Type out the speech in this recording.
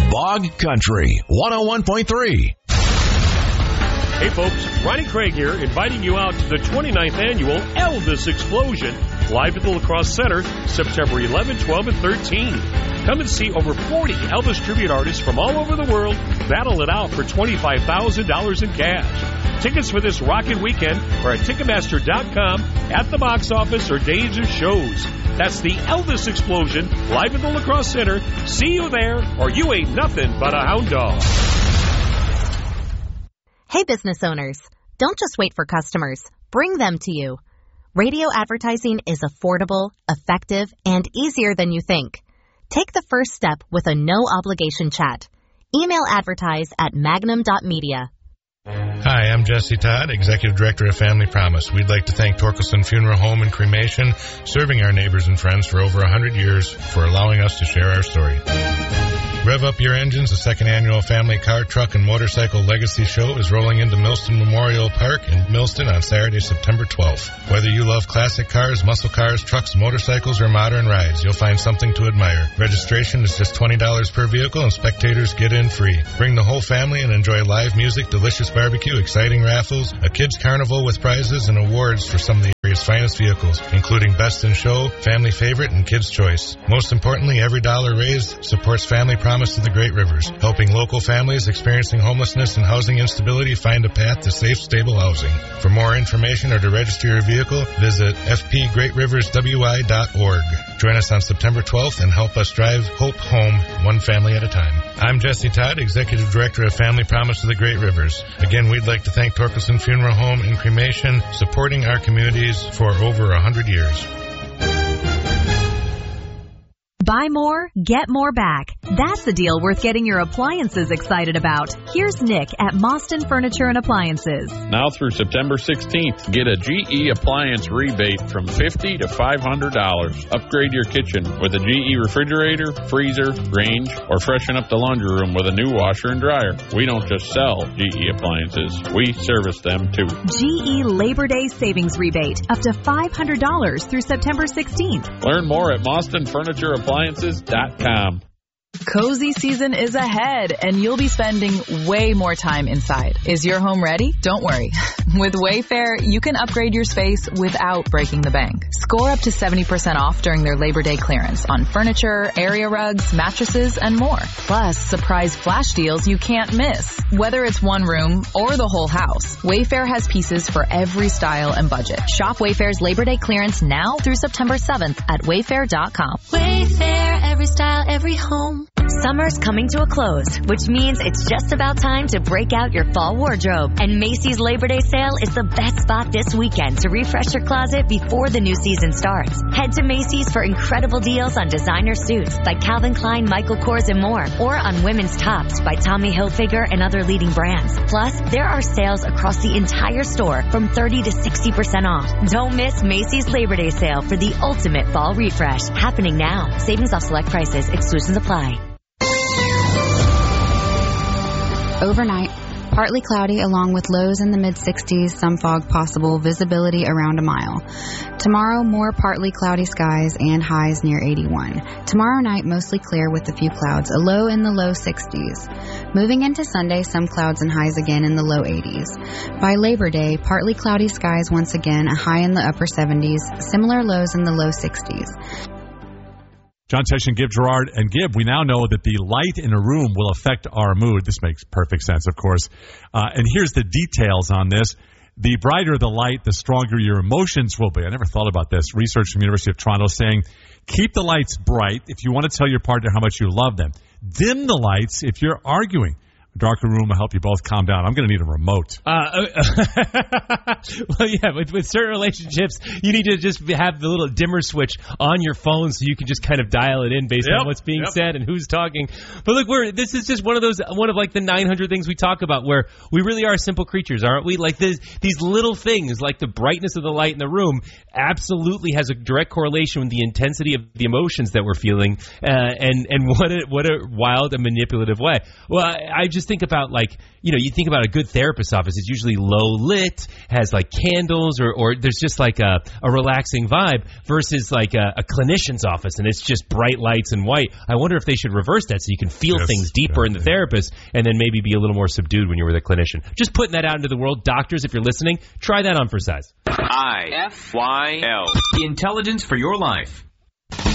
Bog Country 101.3. Hey folks, Ronnie Craig here, inviting you out to the 29th annual Elvis Explosion, live at the La Crosse Center, September 11, 12, and 13. Come and see over 40 Elvis tribute artists from all over the world battle it out for $25,000 in cash. Tickets for this rockin' weekend are at Ticketmaster.com, at the box office, or days of shows. That's the Elvis Explosion, live at the La Crosse Center. See you there, or you ain't nothing but a hound dog. Hey, business owners, don't just wait for customers. Bring them to you. Radio advertising is affordable, effective, and easier than you think. Take the first step with a no-obligation chat. Email advertise at magnum.media. Hi, I'm Jesse Todd, Executive Director of Family Promise. We'd like to thank Torkelson Funeral Home and Cremation, serving our neighbors and friends for over 100 years, for allowing us to share our story. Rev up your engines. The second annual Family Car, Truck, and Motorcycle Legacy Show is rolling into Millston Memorial Park in Millston on Saturday, September 12th. Whether you love classic cars, muscle cars, trucks, motorcycles, or modern rides, you'll find something to admire. Registration is just $20 per vehicle, and spectators get in free. Bring the whole family and enjoy live music, delicious barbecue, exciting raffles, a kids' carnival with prizes, and awards for some of the area's finest vehicles, including Best in Show, Family Favorite, and Kids' Choice. Most importantly, every dollar raised supports Family Promise to the Great Rivers, helping local families experiencing homelessness and housing instability find a path to safe, stable housing. For more information or to register your vehicle, visit fpgreatriverswi.org. Join us on September 12th and help us drive hope home, one family at a time. I'm Jesse Todd, Executive Director of Family Promise to the Great Rivers. Again, we'd like to thank Torkelson Funeral Home and Cremation, supporting our communities for over 100 years. Buy more, get more back. That's a deal worth getting your appliances excited about. Here's Nick at Mostyn Furniture and Appliances. Now through September 16th, get a GE appliance rebate from $50 to $500. Upgrade your kitchen with a GE refrigerator, freezer, range, or freshen up the laundry room with a new washer and dryer. We don't just sell GE appliances, we service them too. GE Labor Day Savings Rebate, up to $500 through September 16th. Learn more at MostynFurnitureAppliances.com. Cozy season is ahead, and you'll be spending way more time inside. Is your home ready? Don't worry. With Wayfair, you can upgrade your space without breaking the bank. Score up to 70% off during their Labor Day clearance on furniture, area rugs, mattresses, and more. Plus, surprise flash deals you can't miss. Whether it's one room or the whole house, Wayfair has pieces for every style and budget. Shop Wayfair's Labor Day clearance now through September 7th at wayfair.com. Wayfair, every style, every home. Summer's coming to a close, which means it's just about time to break out your fall wardrobe. And Macy's Labor Day sale is the best spot this weekend to refresh your closet before the new season starts. Head to Macy's for incredible deals on designer suits by Calvin Klein, Michael Kors, and more, or on women's tops by Tommy Hilfiger and other leading brands. Plus, there are sales across the entire store from 30 to 60% off. Don't miss Macy's Labor Day sale for the ultimate fall refresh. Happening now. Savings off select prices. Exclusions apply. Overnight, partly cloudy along with lows in the mid-60s, some fog possible, visibility around a mile. Tomorrow, more partly cloudy skies and highs near 81. Tomorrow night, mostly clear with a few clouds, a low in the low 60s. Moving into Sunday, some clouds and highs again in the low 80s. By Labor Day, partly cloudy skies once again, a high in the upper 70s, similar lows in the low 60s. John Tesh and Gib Gerard. And Gib, we now know that the light in a room will affect our mood. This makes perfect sense, of course. And here's the details on this. The brighter the light, the stronger your emotions will be. I never thought about this. Research from the University of Toronto saying, keep the lights bright if you want to tell your partner how much you love them. Dim the lights if you're arguing. A darker room will help you both calm down. I'm going to need a remote. Well, yeah, with certain relationships, you need to just have the little dimmer switch on your phone so you can just kind of dial it in based on what's being said and who's talking. But look, this is just one of like the 900 things we talk about where we really are simple creatures, aren't we? Like these little things, like the brightness of the light in the room, absolutely has a direct correlation with the intensity of the emotions that we're feeling, and what a wild and manipulative way. Well, I just just think about, like, you think about a good therapist's office. It's usually low lit, has like candles, or there's just like a relaxing vibe versus like a clinician's office, and it's just bright lights and white. I wonder if they should reverse that so you can feel things deeper in the therapist, and then maybe be a little more subdued when you're with a clinician. Just putting that out into the world. Doctors, if you're listening, try that on for size. IFYL. Intelligence for your life.